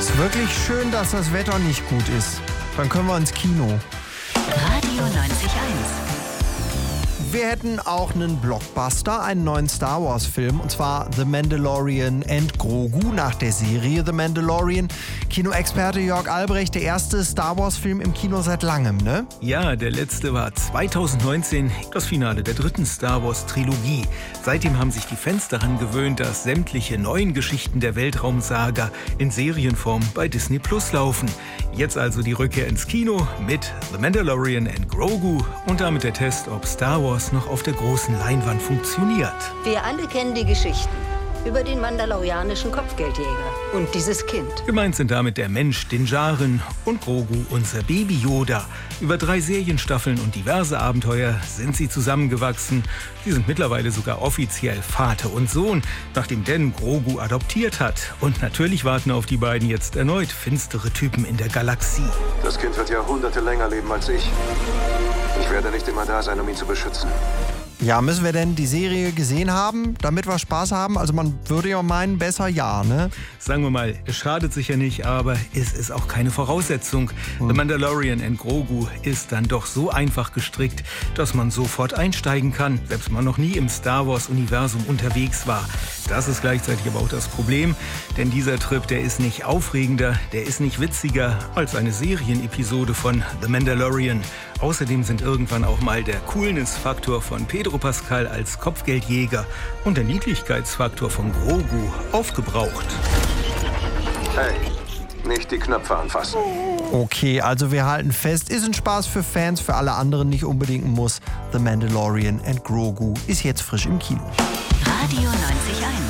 Ist wirklich schön, dass das Wetter nicht gut ist. Dann können wir ins Kino. Radio 90.1. Wir hätten auch einen Blockbuster, einen neuen Star Wars Film, und zwar The Mandalorian and Grogu nach der Serie The Mandalorian. Kinoexperte Jörg Albrecht, der erste Star Wars Film im Kino seit langem, ne? Ja, der letzte war 2019, das Finale der dritten Star Wars Trilogie. Seitdem haben sich die Fans daran gewöhnt, dass sämtliche neuen Geschichten der Weltraumsaga in Serienform bei Disney Plus laufen. Jetzt also die Rückkehr ins Kino mit The Mandalorian and Grogu und damit der Test, ob Star Wars noch auf der großen Leinwand funktioniert. Wir alle kennen die Geschichten über den mandalorianischen Kopfgeldjäger und dieses Kind. Gemeint sind damit der Mensch, Din Djarin und Grogu, unser Baby Yoda. Über 3 Serienstaffeln und diverse Abenteuer sind sie zusammengewachsen. Sie sind mittlerweile sogar offiziell Vater und Sohn, nachdem Dan Grogu adoptiert hat. Und natürlich warten auf die beiden jetzt erneut finstere Typen in der Galaxie. Das Kind wird Jahrhunderte länger leben als ich. Ich werde nicht immer da sein, um ihn zu beschützen. Ja, müssen wir denn die Serie gesehen haben, damit wir Spaß haben? Also man würde ja meinen, besser ja, ne? Sagen wir mal, es schadet sicher nicht, aber es ist auch keine Voraussetzung. The Mandalorian and Grogu ist dann doch so einfach gestrickt, dass man sofort einsteigen kann, selbst wenn man noch nie im Star Wars-Universum unterwegs war. Das ist gleichzeitig aber auch das Problem, denn dieser Trip, der ist nicht aufregender, der ist nicht witziger als eine Serienepisode von The Mandalorian. Außerdem sind irgendwann auch mal der Coolness-Faktor von Pedro Pascal als Kopfgeldjäger und der Niedlichkeitsfaktor von Grogu aufgebraucht. Hey, nicht die Knöpfe anfassen. Okay, also wir halten fest, ist ein Spaß für Fans, für alle anderen nicht unbedingt ein Muss. The Mandalorian and Grogu ist jetzt frisch im Kino. Radio 90.1.